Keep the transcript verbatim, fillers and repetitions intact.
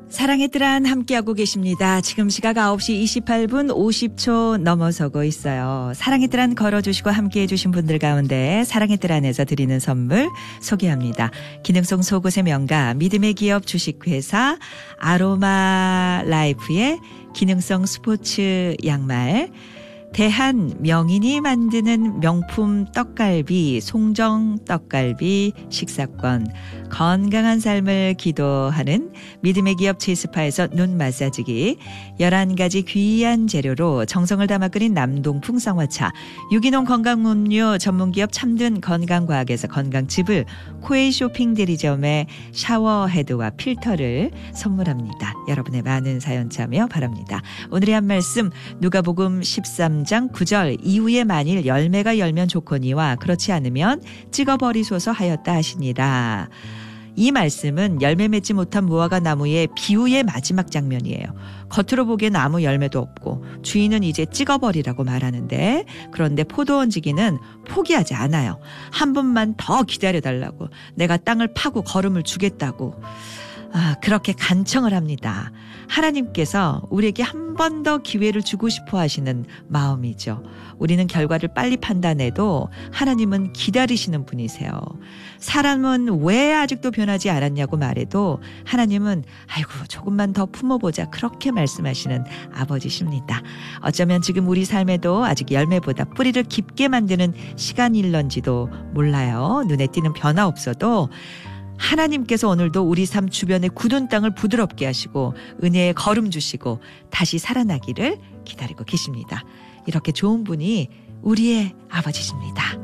사랑의 뜰안 함께하고 계십니다. 지금 시각 아홉 시 이십팔 분 오십 초 넘어서고 있어요. 사랑의 뜰안 걸어주시고 함께해 주신 분들 가운데 사랑의 뜰안에서 드리는 선물 소개합니다. 기능성 속옷의 명가 믿음의 기업 주식회사 아로마 라이프의 기능성 스포츠 양말, 대한 명인이 만드는 명품 떡갈비 송정 떡갈비 식사권, 건강한 삶을 기도하는 믿음의 기업 체스파에서 눈 마사지기, 열한 가지 귀한 재료로 정성을 담아 끓인 남동풍 쌍화차, 유기농 건강음료 전문기업 참든 건강과학에서 건강즙을, 코웨이 쇼핑 대리점의 샤워헤드와 필터를 선물합니다. 여러분의 많은 사연 참여 바랍니다. 오늘의 한 말씀 누가복음 십삼 장 구 절, 이후에 만일 열매가 열면 좋거니와 그렇지 않으면 찍어버리소서 하였다 하시니라. 이 말씀은 열매 맺지 못한 무화과 나무의 비유의 마지막 장면이에요. 겉으로 보기엔 아무 열매도 없고 주인은 이제 찍어버리라고 말하는데, 그런데 포도원지기는 포기하지 않아요. 한 번만 더 기다려달라고, 내가 땅을 파고 거름을 주겠다고 아, 그렇게 간청을 합니다. 하나님께서 우리에게 한 번 더 기회를 주고 싶어 하시는 마음이죠. 우리는 결과를 빨리 판단해도 하나님은 기다리시는 분이세요. 사람은 왜 아직도 변하지 않았냐고 말해도 하나님은 아이고 조금만 더 품어보자, 그렇게 말씀하시는 아버지십니다. 어쩌면 지금 우리 삶에도 아직 열매보다 뿌리를 깊게 만드는 시간일런지도 몰라요. 눈에 띄는 변화 없어도 하나님께서 오늘도 우리 삶 주변의 굳은 땅을 부드럽게 하시고 은혜의 걸음 주시고 다시 살아나기를 기다리고 계십니다. 이렇게 좋은 분이 우리의 아버지십니다.